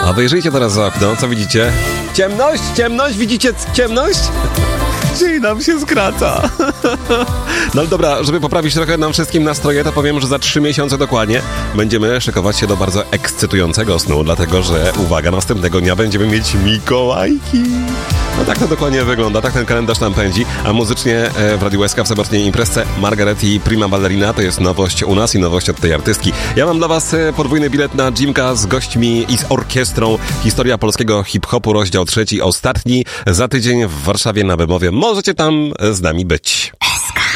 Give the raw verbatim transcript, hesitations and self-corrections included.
A wyjrzyjcie teraz za okno, co widzicie? Ciemność, ciemność, widzicie ciemność? Dzień nam się skraca. No ale dobra, żeby poprawić trochę nam wszystkim nastroje, to powiem, że za trzy miesiące dokładnie będziemy szykować się do bardzo ekscytującego snu, dlatego że, uwaga, następnego dnia będziemy mieć Mikołajki. No tak to dokładnie wygląda, tak ten kalendarz nam pędzi, a muzycznie w Radiu Łezka w sobotniej imprezce Margaret i Prima Ballerina to jest nowość u nas i nowość od tej artystki. Ja mam dla was podwójny bilet na Jimka z gośćmi i z orkiestrą. Historia polskiego hip-hopu, rozdział trzeci, ostatni, za tydzień w Warszawie na Bemowie. Możecie tam z nami być.